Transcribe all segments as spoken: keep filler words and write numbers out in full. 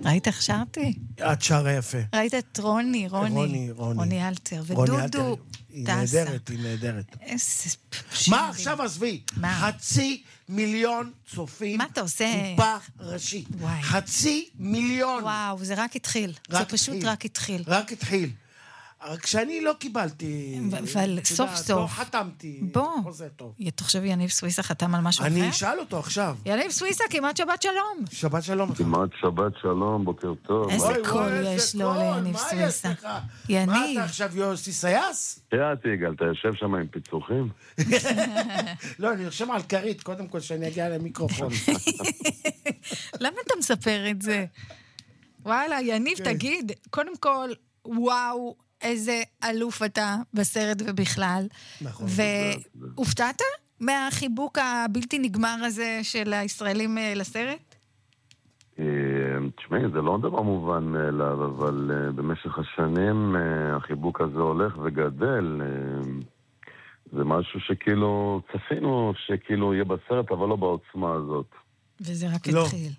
ראית איך שרתי? את שרה יפה. ראית את רוני, רוני. רוני, רוני. רוני אלתר. רוני ודודו אלתר. היא טסה. נהדרת, היא נהדרת. איזה מה עכשיו עזבי? מה? חצי מיליון צופים. מה אתה עושה? קופה ראשית. וואי. חצי מיליון. וואו, זה רק התחיל. זה פשוט רק התחיל. רק התחיל. רק שאני לא קיבלתי... אבל סוף סוף. לא חתמתי. בוא. חוזה טוב. תחשב יניב סוויסה חתם על משהו אחר? אני אשאל אותו עכשיו. יניב סוויסה, כמעט שבת שלום. שבת שלום. כמעט שבת שלום, בוקר טוב. איזה אוי, קול וואי, יש איזה לו קול, ליניב מה סוויסה. יש לך? יניב. מה אתה עכשיו יוסי סייס? תראה, תיגל, אתה יושב שם עם פיצוחים? לא, אני יושב על כרית, קודם כל שאני אגיע למיקרופון. למה אתה מספר את זה? וואלה, יניב, תגיד, קודם כל, וואו, איזה אלוף אתה בסרט ובכלל. נכון. והופתעת מהחיבוק הבלתי נגמר הזה של הישראלים לסרט? תשמעי, זה לא דבר מובן מאליו, אבל במשך השנים החיבוק הזה הולך וגדל. זה משהו שכאילו צפינו שכאילו יהיה בסרט, אבל לא בעוצמה הזאת. וזה רק לא. התחיל.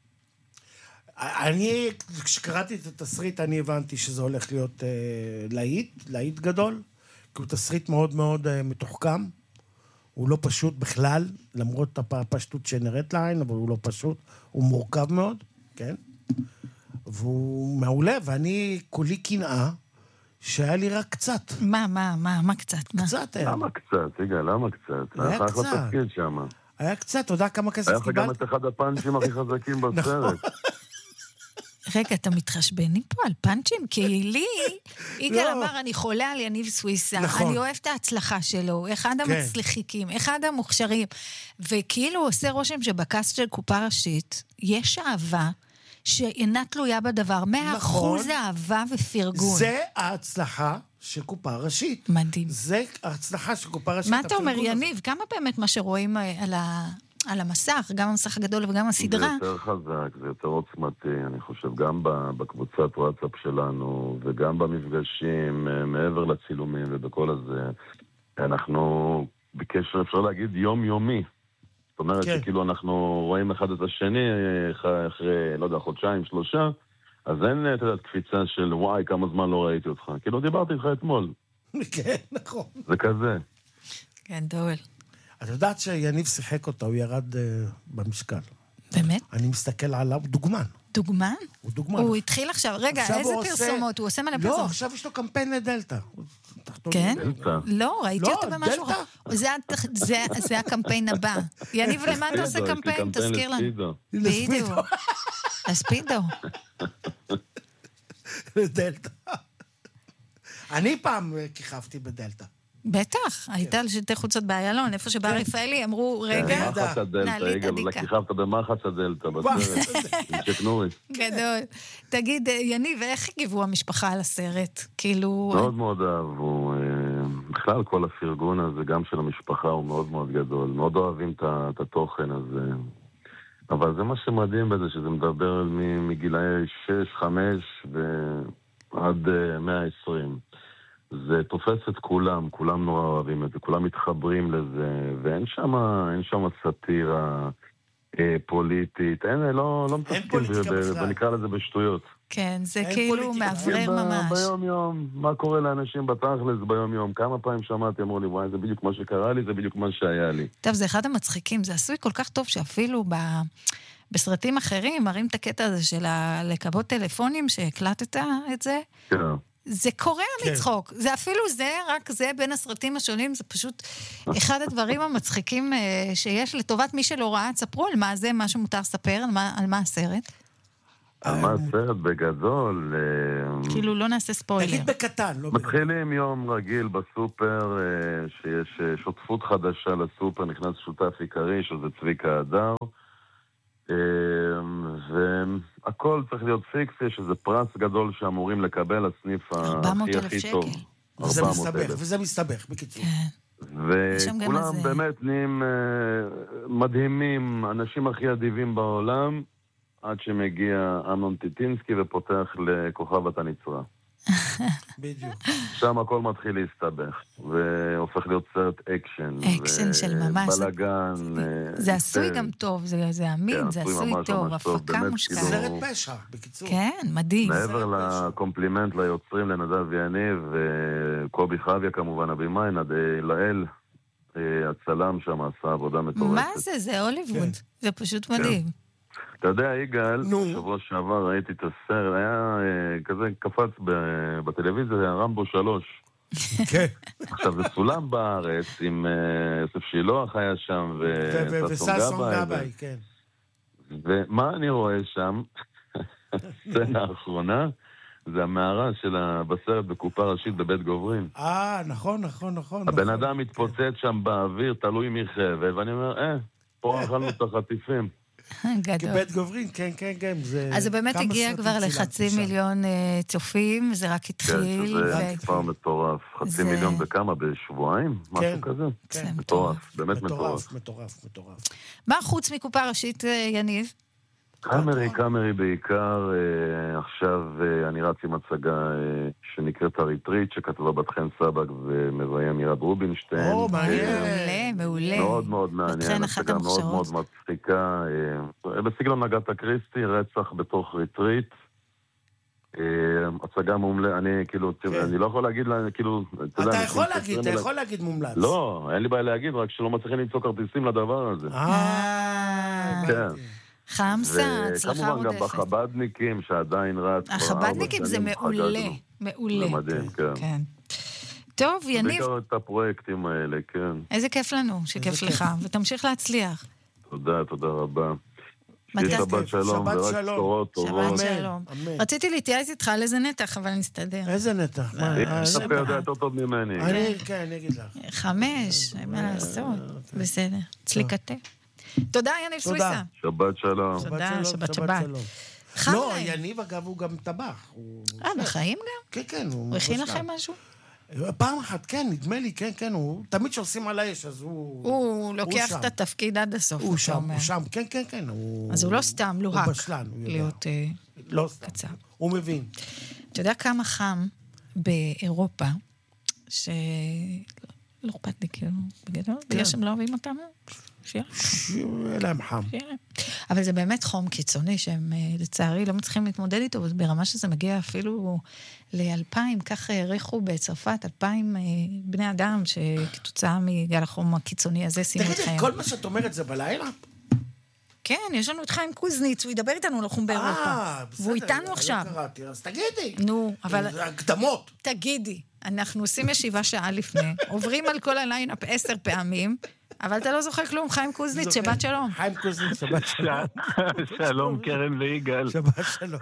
אני, כשקראתי את התסריט, אני הבנתי שזה הולך להיות אה, להיט, להיט גדול, כי הוא תסריט מאוד מאוד אה, מתוחכם, הוא לא פשוט בכלל, למרות הפשטות שנראית לעין, אבל הוא לא פשוט, הוא מורכב מאוד, כן? והוא מעולה, ואני כולי קנאה, שהיה לי רק קצת. מה, מה, מה, מה קצת? מה? קצת היה. למה קצת, יגאל, למה קצת? היה היה לך קצת. אחלה תפקיד שם. היה קצת, אתה יודע כמה כסף היה לך קיבלת? גם את אחד הפאנצ'ים הכי חזקים בסרט. רגע, אתה מתחשבנים פה על פאנצ'ים? כי לי, יגאל לא. אמר, אני חולה על יניב סוויסה, נכון. אני אוהב את ההצלחה שלו, אחד המצליחיקים, אחד המוכשרים, וכאילו עושה רושם שבקאסט של קופה ראשית, יש אהבה שאינה תלויה בדבר, מאה אחוז אהבה ופרגון. זה ההצלחה של קופה ראשית. מדהים. זה ההצלחה של קופה ראשית. מה אתה אומר, הפרגון הזה. יניב? כמה באמת מה שרואים על ה... על המסך, גם המסך הגדול וגם הסדרה. זה יותר חזק, זה יותר עוצמתי, אני חושב, גם בקבוצת וואטסאפ שלנו, וגם במפגשים, מעבר לצילומים ובכל הזה, אנחנו בקשר, אפשר להגיד, יומיומי. זאת אומרת כן. שכאילו אנחנו רואים אחד את השני, אחרי, לא יודע, חודשיים, שלושה, אז אין, אתה יודע, קפיצה של וואי, כמה זמן לא ראיתי אותך. כאילו, דיברתי איתך אתמול. כן, נכון. זה כזה. כן, דואל. את יודעת שיניב שיחק אותו, הוא ירד uh, במשקל. באמת? אני מסתכל עליו, דוגמן. דוגמן? הוא דוגמן. הוא התחיל עכשיו, רגע, עכשיו איזה הוא פרסומות? עושה... הוא עושה מלא לא, פרסומות. עכשיו יש לו קמפיין לדלטה. כן? דלתא. לא, ראיתי לא, אותו במשהו. דלתא. זה, זה, זה הקמפיין הבא. יניב, למה אתה עושה ספידו, קמפיין? יש לי תזכיר לנו. לספידו. בדיוק. לספידו. לדלתא. אני פעם כיכבתי בדלתא. בטח, היית על שלטי חוצות באיילון, איפה שבר רפאלי, אמרו, רגע, מחץ הדלתא, נעלית רגע, הדיקה. כיכבת במחץ הדלתא בסרט, עם צ'ק נוריס. גדול. תגיד, יניב, איך הגיבו המשפחה על הסרט? כאילו... מאוד מאוד אהבו. בכלל כל הפרגון הזה, גם של המשפחה, הוא מאוד מאוד גדול. מאוד אוהבים את התוכן הזה. אבל זה מה שמדהים בזה, שזה מדבר מגילאי שש, חמש ועד מאה ועשרים. זה תופס את כולם, כולם נורא אוהבים את זה, כולם מתחברים לזה, ואין שם, אין שם סאטירה אה, פוליטית, אין, לא, לא מתעסקים, ונקרא לזה בשטויות. כן, זה כאילו מעברר ממש. ביום יום, מה קורה לאנשים בתכלס ביום יום? כמה פעמים שמעתי, אמרו לי, וואי, זה בדיוק מה שקרה לי, זה בדיוק מה שהיה לי. טוב, זה אחד המצחיקים, זה עשוי כל כך טוב שאפילו ב... בסרטים אחרים מראים את הקטע הזה של לקבות טלפונים שהקלטת את זה. כן. זה קורה כן. מצחוק. זה אפילו זה, רק זה בין הסרטים השונים, זה פשוט אחד הדברים המצחיקים שיש לטובת מי שלא ראה. תספרו על מה זה, מה שמותר לספר, על מה, על מה הסרט. על מה הסרט בגדול? כאילו לא נעשה ספוילר. תגיד בקטן, לא בגדול. מתחילים יום רגיל בסופר, שיש שותפות חדשה לסופר, נכנס שותף עיקרי, שזה צביקה הדר, והכל צריך להיות פיקס, יש איזה פרס גדול שאמורים לקבל הסניף הכי הכי טוב. וזה מסתבך, וזה מסתבך, בקיצור. וכולם באמת נהיים מדהימים, אנשים הכי אדיבים בעולם, עד שמגיע אמנון טיטינסקי ופותח לכוכב הנצרה. בדיוק. שם הכל מתחיל להסתבך, והופך להיות סרט אקשן. אקשן של ממש. בלגן. זה עשוי גם טוב, זה אמין, זה עשוי טוב, הפקה מושקעת. סרט פשע, בקיצור. כן, מדהים. מעבר לקומפלימנט ליוצרים, לנדב יניב, וקובי חביה כמובן, הבימאי, לאל, הצלם שם עשה עבודה מטורפת. מה זה? זה הוליווד. זה פשוט מדהים. אתה יודע, יגאל, שבוע שעבר ראיתי את הסרט, היה כזה קפץ בטלוויזיה, היה רמבו שלוש. כן. עכשיו, זה צולם בארץ, עם יוסף שילוח היה שם, וששון גבאי, כן. ומה אני רואה שם, הסצנה האחרונה, זה המערה של בסרט בקופה ראשית בבית גוברין. אה, נכון, נכון, נכון. הבן אדם מתפוצץ שם באוויר, תלוי מחבל, ואני אומר, אה, פה אכלנו את החטיפים. גדול. בית גוברין, כן, כן, כן. אז זה באמת הגיע כבר לחצי מיליון צופים, זה רק התחיל. כן, זה כבר מטורף. חצי מיליון בכמה? בשבועיים? משהו כזה? כן. מטורף, באמת מטורף. מטורף, מטורף. מה חוץ מקופה ראשית, יניב? קאמרי, קאמרי בעיקר. עכשיו אני רץ עם הצגה שנקראת הריטריט, שכתבה בת חן סבק ומביים ירד רובינשטיין. או, מעניין. מעולה, מעולה. מאוד מאוד מעניין. הצגה מאוד מאוד מצחיקה. בסגנון אגתה קריסטי, רצח בתוך ריטריט. הצגה מומלצת, אני כאילו, אני לא יכול להגיד לה, כאילו... אתה יכול להגיד, אתה יכול להגיד מומלץ. לא, אין לי בעיה להגיד, רק שלא מצליחים למצוא כרטיסים לדבר הזה. אה, כן. חמסה, הצלחה עודפת. כמובן גם בחבדניקים שעדיין רץ. החבדניקים זה מעולה, מעולה. זה מדהים, כן. טוב, יניב. בעיקר את הפרויקטים האלה, כן. איזה כיף לנו, שכיף לך, ותמשיך להצליח. תודה, תודה רבה. שבת שלום, ורק בשורות טובות. שבת שלום. רציתי להתייעץ איתך על איזה נתח, אבל נסתדר. איזה נתח? אתה יודע יותר טוב ממני. כן, אני אגיד לך. חמש, מה לעשות? בסדר. צליקתה. תודה, יניב סוויסה. שבת שלום. תודה, שבת שבת. לא, יניב אגב הוא גם טבח. אה, בחיים גם? כן, כן. הוא הכין לכם משהו? פעם אחת, כן, נדמה לי, כן, כן, הוא תמיד שעושים על האש, אז הוא... הוא לוקח את התפקיד עד הסוף, הוא שם, הוא שם, כן, כן, כן. אז הוא לא סתם לוהק. הוא בשלן, הוא יודע. להיות לא סתם, הוא מבין. אתה יודע כמה חם באירופה, שלא אכפת לי כאילו, בגדול, בגלל שהם לא אוהבים אותנו? שיהיה להם חם. אבל זה באמת חום קיצוני, שהם לצערי לא מצליחים להתמודד איתו, ברמה שזה מגיע אפילו לאלפיים, כך העריכו בצרפת, אלפיים בני אדם, שכתוצאה מגל החום הקיצוני הזה שימו את חיים. תגידי, כל מה שאת אומרת זה בלילה? כן, יש לנו את חיים קוזניץ, הוא ידבר איתנו על החום באירופה. אה, בסדר. והוא איתנו עכשיו. לא קראתי, אז תגידי. נו, אבל... זה הקדמות. תגידי, אנחנו עושים ישיבה שעה לפני, עוברים על כל הליינאפ עשר פעמים, אבל אתה לא זוכר כלום, חיים קוזניץ, שבת שלום. חיים קוזניץ, שבת שלום. שלום, קרן ויגאל. שבת שלום.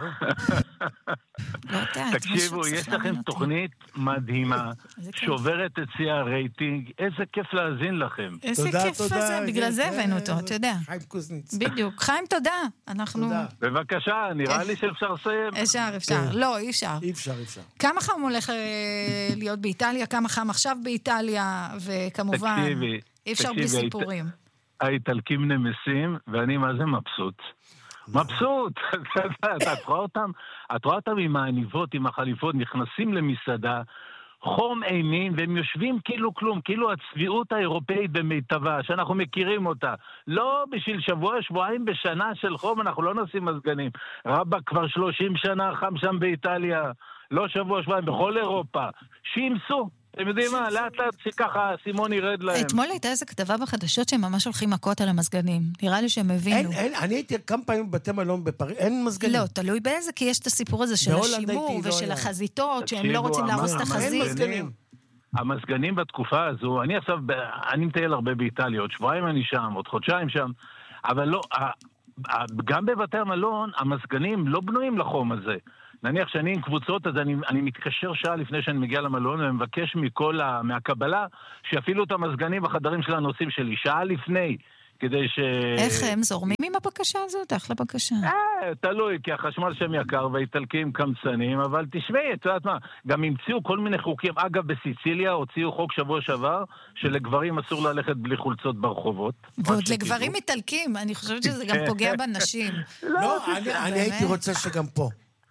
תקשיבו, יש לכם תוכנית מדהימה, שוברת את שיא הרייטינג, איזה כיף להאזין לכם. איזה כיף זה, בגלל זה הבאנו אותו, אתה יודע. חיים קוזניץ. בדיוק, חיים תודה, אנחנו... בבקשה, נראה לי שאפשר לסיים. אפשר, אפשר. לא, אי אפשר. אי אפשר, אי אפשר. כמה חם הולך להיות באיטליה, כמה חם עכשיו באיטליה, וכמובן... תקשיבי. אי אפשר בלי סיפורים. האיטלקים נמסים, ואני מה זה מבסוט. מבסוט! את רואה אותם, את רואה אותם עם העניבות, עם החליפות, נכנסים למסעדה, חום אימים, והם יושבים כאילו כלום, כאילו הצביעות האירופאית במיטבה, שאנחנו מכירים אותה. לא בשביל שבוע, שבועיים בשנה של חום, אנחנו לא נשים מזגנים. רבא כבר שלושים שנה חם שם באיטליה, לא שבוע, שבועיים, בכל אירופה. שימסו. אתם יודעים מה, לאט לאט שככה סימון ירד להם. אתמול הייתה איזו כתבה בחדשות שהם ממש הולכים מכות על המזגנים. נראה לי שהם הבינו. אין, אין, אני הייתי כמה פעמים בבתי מלון בפריז, אין מזגנים. לא, תלוי באיזה, כי יש את הסיפור הזה של השימור ושל החזיתות, שהם לא רוצים להרוס את החזית. המזגנים בתקופה הזו, אני עכשיו, אני מטייל הרבה באיטליה, עוד שבועיים אני שם, עוד חודשיים שם, אבל לא, גם בבתי המלון, המזגנים לא בנויים לחום הזה. נניח שאני עם קבוצות, אז אני, אני מתקשר שעה לפני שאני מגיע למלון, ומבקש מכל ה, מהקבלה, שיפעילו את המזגנים בחדרים של הנושאים שלי, שעה לפני, כדי ש... איך הם זורמים עם הבקשה הזאת? אחלה בקשה. אה, תלוי, כי החשמל שם יקר, והאיטלקים קמצנים, אבל תשמעי, את יודעת מה, גם המציאו כל מיני חוקים, אגב, בסיציליה הוציאו חוק שבוע שעבר, שלגברים אסור ללכת בלי חולצות ברחובות. ועוד לגברים איטלקים, אני חושבת שזה גם פוגע בנשים. לא, אני הייתי רוצה שגם פה.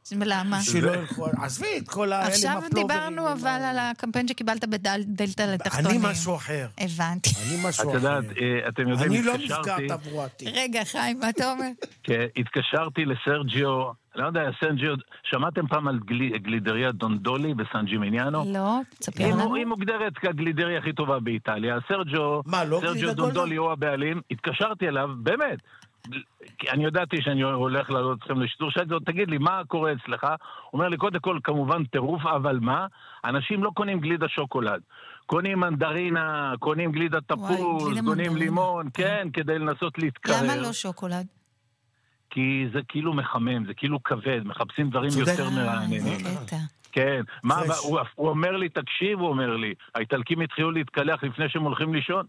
למה? שלא ילכו, עזבי את כל האלה עכשיו מפלוברים. דיברנו אבל על הקמפיין שקיבלת בדלתא לתחתונים. אני משהו אחר. הבנתי. אני משהו את אחר. יודעת, אתם יודעים, אני לא התקשרתי... נפגע תברואתי. רגע, חיים, מה אתה אומר? כן, התקשרתי לסרג'יו, לא יודע, סרג'יו, שמעתם פעם על גלידריה דונדולי בסן ג'ימיניאנו? לא, תספר לנו. היא מוגדרת כגלידריה הכי טובה באיטליה. סרג'יו, מה, לא סרג'יו דונדולי הוא הבעלים, התקשרתי אליו, באמת. אני ידעתי שאני הולך לעלות אתכם לשידור, שאלתי לו, תגיד לי, מה קורה אצלך? הוא אומר לי, קודם כל, כמובן טירוף, אבל מה? אנשים לא קונים גלידה שוקולד. קונים מנדרינה, קונים גלידה תפוז, קונים לימון, כן, כדי לנסות להתקרר. למה לא שוקולד? כי זה כאילו מחמם, זה כאילו כבד, מחפשים דברים יותר מרעננים. כן, מה, הוא אומר לי, תקשיב, הוא אומר לי, האיטלקים התחילו להתקלח לפני שהם הולכים לישון.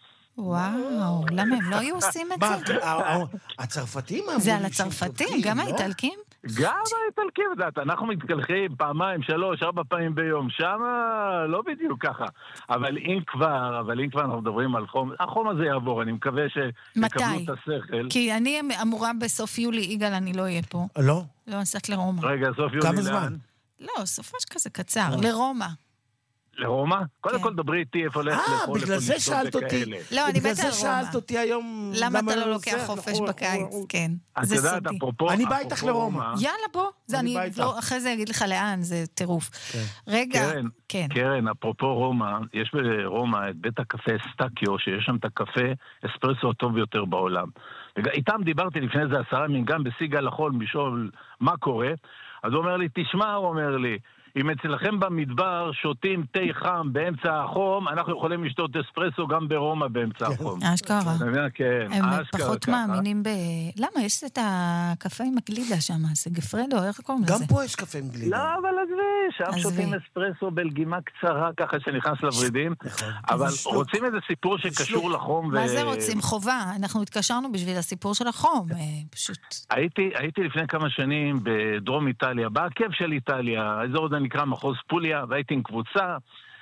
וואו, למה הם לא היו עושים את זה? הצרפתים? זה על הצרפתים, גם האיטלקים? גם האיטלקים, אנחנו מתקלחים פעמיים, שלוש, ארבע פעמים ביום, שם לא בדיוק ככה. אבל אם כבר, אבל אם כבר אנחנו מדברים על חום, החום הזה יעבור, אני מקווה שיקבלו את השכל. כי אני אמורה בסוף יולי, יגאל, אני לא אהיה פה. לא? לא, נסעת לרומא. רגע, סוף יולי כמה זמן? לא, סופש כזה קצר, לרומא. לרומא? קודם כל דברי איתי איפה הולך לאכול, בגלל זה שאלת אותי. לא, אני בגלל זה שאלת אותי היום... למה אתה לא לוקח חופש בקיץ? כן, זה סודי. אני בא איתך לרומא. יאללה, בוא. אני אחרי זה אגיד לך לאן, זה טירוף. רגע, כן. קרן, אפרופו רומא, יש ברומא את בית הקפה סטקיו, שיש שם את הקפה אספרסו הטוב ביותר בעולם. איתם דיברתי לפני זה עשרה ימים, גם בסיגל החול, משול מה קורה. אז הוא אומר לי, תשמע, הוא אומר לי, אם אצלכם במדבר שותים תה חם באמצע החום, אנחנו יכולים לשתות אספרסו גם ברומא באמצע החום. אשכרה. כן, הם פחות מאמינים ב... למה? יש את הקפה עם הגלידה שם, זה גפרדו, איך קוראים לזה? גם פה יש קפה עם גלידה. לא, אבל עזבי, שם שותים אספרסו בלגימה קצרה ככה שנכנס לוורידים, אבל רוצים איזה סיפור שקשור לחום. מה זה רוצים? חובה. אנחנו התקשרנו בשביל הסיפור של החום, פשוט. הייתי לפני כמה שנים בדרום איטליה, בעקב של איטליה, האזור הזה נקרא מחוז פוליה, והייתי עם קבוצה,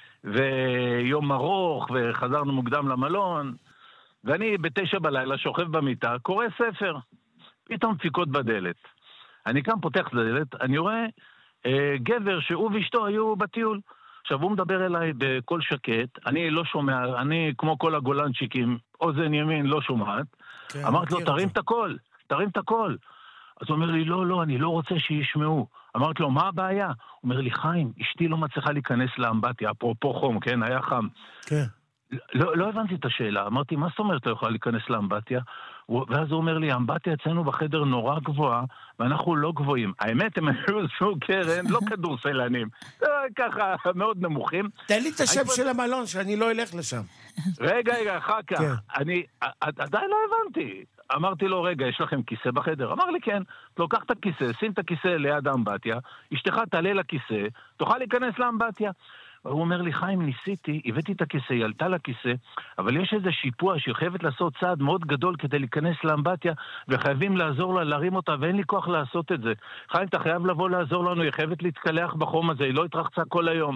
ויום ארוך, וחזרנו מוקדם למלון, ואני בתשע בלילה שוכב במיטה, קורא ספר, פתאום דפיקות בדלת. אני כאן פותח את הדלת, אני רואה אה, גבר שהוא ואשתו היו בטיול. עכשיו הוא מדבר אליי בקול שקט, אני לא שומע, אני כמו כל הגולנצ'יקים, אוזן ימין לא שומעת, כן, אמרתי לו, תרים את הקול, תרים את הקול. אז הוא אומר לי, לא, לא, אני לא רוצה שישמעו. אמרתי לו, מה הבעיה? הוא אומר לי, חיים, אשתי לא מצליחה להיכנס לאמבטיה, אפרופו חום, כן, היה חם. כן. לא, לא הבנתי את השאלה, אמרתי, מה זאת אומרת לא יכולה להיכנס לאמבטיה? ואז הוא אומר לי, האמבטיה אצלנו בחדר נורא גבוהה, ואנחנו לא גבוהים. האמת, הם היו זו קרן, לא כדורסלנים, ככה מאוד נמוכים. תן לי את השם של המלון, שאני לא אלך לשם. רגע, רגע, אחר כך, אני עדיין לא הבנתי. אמרתי לו, רגע, יש לכם כיסא בחדר? אמר לי, כן. לוקח את הכיסא, שים את הכיסא ליד האמבטיה, אשתך תעלה לכיסא, תוכל להיכנס לאמבטיה. הוא אומר לי, חיים, ניסיתי, הבאתי את הכיסא, היא עלתה לכיסא, אבל יש איזה שיפוע שהיא חייבת לעשות צעד מאוד גדול כדי להיכנס לאמבטיה, וחייבים לעזור לה, להרים אותה, ואין לי כוח לעשות את זה. חיים, אתה חייב לבוא לעזור לנו, היא חייבת להתקלח בחום הזה, היא לא התרחצה כל היום.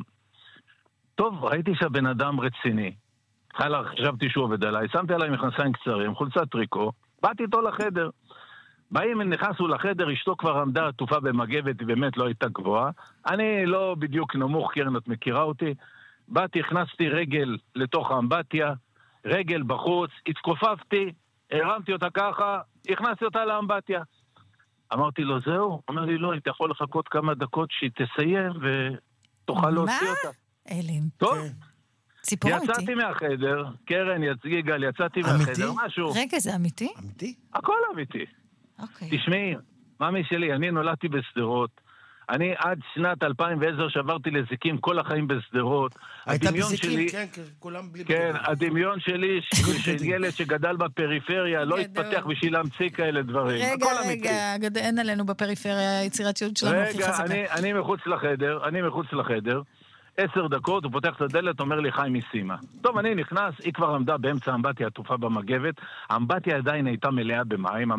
טוב, ראיתי שהבן אדם רציני. חשבתי שהוא עובד עליי, שמתי עליי מכנסיים קצרים, חולצת טריקו, באתי איתו לחדר. באים נכנסו לחדר, אשתו כבר עמדה עטופה במגבת, היא באמת לא הייתה גבוהה. אני לא בדיוק נמוך, קרן, את מכירה אותי. באתי, הכנסתי רגל לתוך האמבטיה, רגל בחוץ, התכופפתי, הרמתי אותה ככה, הכנסתי אותה לאמבטיה. אמרתי לו, זהו? אומר לי, לא, אתה יכול לחכות כמה דקות שהיא תסיים ותוכל להוציא אותה. מה? אלים. טוב. סיפור אמיתי. יצאתי מהחדר, קרן, יצגיגל, יצאתי מהחדר, משהו. רגע, זה אמיתי? אמיתי? הכל אמיתי. אוקיי. תשמעי, מאמי שלי, אני נולדתי בסדרות. אני עד שנת אלפיים ועשר שעברתי לזיקים כל החיים בסדרות. הייתה בזיקים, כן, כולם בלי... כן, הדמיון שלי של ילד שגדל בפריפריה לא התפתח בשביל להמציא כאלה דברים. רגע, רגע, אין עלינו בפריפריה היצירתיות שלנו הכי חזקה. רגע, אני מחוץ לחדר, אני מחוץ לחדר. עשר דקות, הוא פותח את הדלת, אומר לי, חיים משימה. טוב, אני נכנס, היא כבר עמדה באמצע האמבטיה עטופה במגבת, האמבטיה עדיין הייתה מלאה במים,